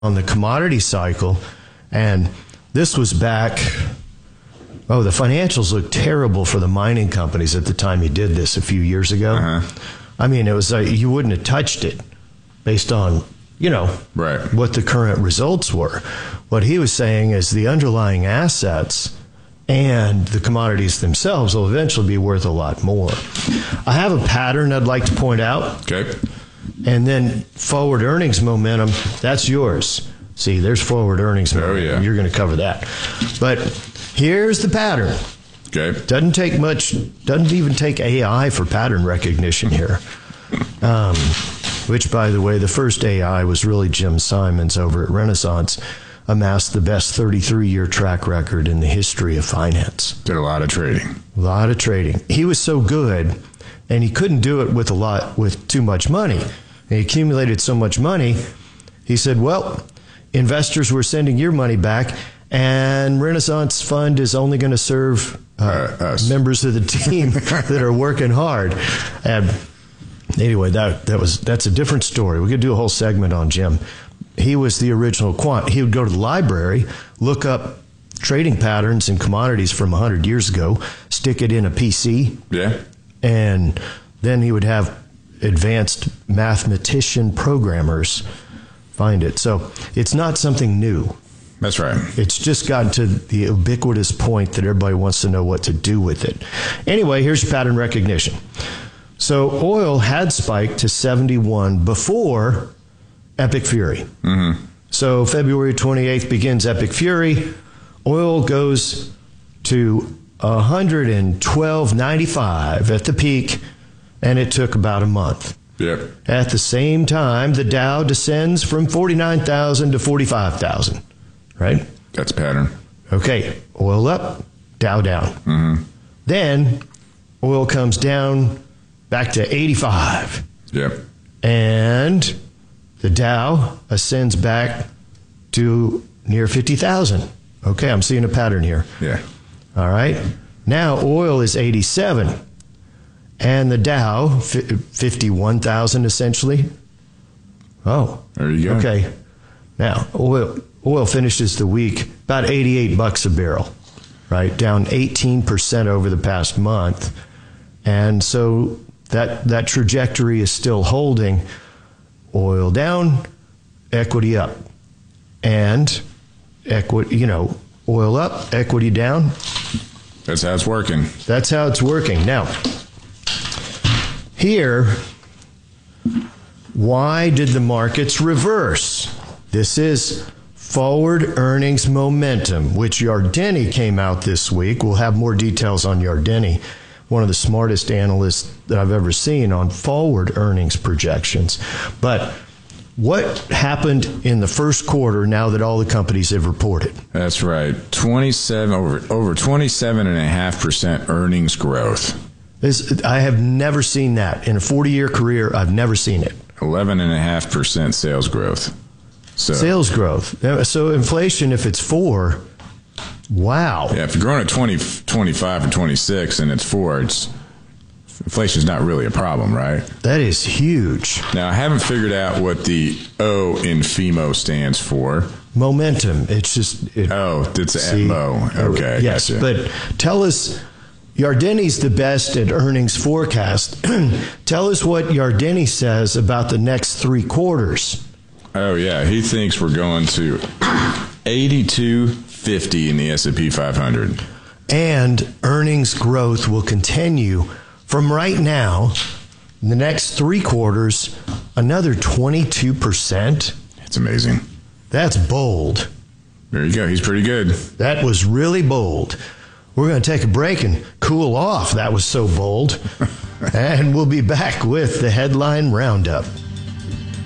on the commodity cycle, and this was back. Oh, the financials looked terrible for the mining companies at the time he did this a few years ago. I mean, it was you wouldn't have touched it based on, right, what the current results were. What he was saying is the underlying assets and the commodities themselves will eventually be worth a lot more. I have a pattern I'd like to point out. Okay. And then forward earnings momentum, that's yours. See, there's forward earnings momentum. Oh, yeah. You're going to cover that. But here's the pattern. Okay. Doesn't take much, doesn't even take AI for pattern recognition here. Which, by the way, the first AI was really Jim Simons over at Renaissance, amassed the best 33-year track record in the history of finance. Did a lot of trading. A lot of trading. He was so good, and he couldn't do it with too much money. And he accumulated so much money, he said, well, investors were sending your money back, and Renaissance Fund is only going to serve members of the team that are working hard. And anyway, that's a different story. We could do a whole segment on Jim. He was the original quant. He would go to the library, look up trading patterns and commodities from 100 years ago, stick it in a PC, and then he would have advanced mathematician programmers find it. So it's not something new. That's right. It's just gotten to the ubiquitous point that everybody wants to know what to do with it. Anyway, here's your pattern recognition. So oil had spiked to 71 before Epic Fury. So February 28th begins Epic Fury. Oil goes to 112.95 at the peak, and it took about a month. At the same time, the Dow descends from 49,000 to 45,000. Right? That's pattern. Okay, oil up, Dow down. Then oil comes down back to 85. And the Dow ascends back to near 50,000. Okay, I'm seeing a pattern here. All right. Now oil is 87. And the Dow, 51,000 essentially. Oh. There you go. Okay. Now, oil finishes the week about $88 a barrel, right? Down 18% over the past month. And so that trajectory is still holding. Oil down, equity up. And equity, oil up, equity down. That's how it's working. That's how it's working. Now, here, why did the markets reverse? This is forward earnings momentum, which Yardeni came out this week. We'll have more details on Yardeni, one of the smartest analysts that I've ever seen on forward earnings projections. But what happened in the first quarter now that all the companies have reported? That's right. Over 27.5% earnings growth. I have never seen that. In a 40-year career, I've never seen it. 11.5% sales growth. Sales growth. So inflation, if it's 4, wow. Yeah, if you're growing at 20, 25 or 26 and it's 4, inflation's not really a problem, right? That is huge. Now, I haven't figured out what the O in FEMO stands for. Momentum. It's just... it's MO. Okay. Yes, gotcha. But tell us... Yardeni's the best at earnings forecast. Tell us what Yardeni says about the next 3 quarters. Oh, yeah. He thinks we're going to 82.50 in the S&P 500. And earnings growth will continue from right now, in the next 3 quarters, another 22%. It's amazing. That's bold. There you go. He's pretty good. That was really bold. We're going to take a break and cool off. That was so bold. And we'll be back with the Headline Roundup.